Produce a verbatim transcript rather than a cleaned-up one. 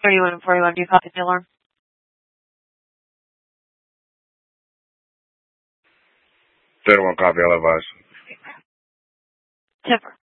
thirty-one and forty-one, do you copy the alarm? thirty-one copy, I'll advise. Timber.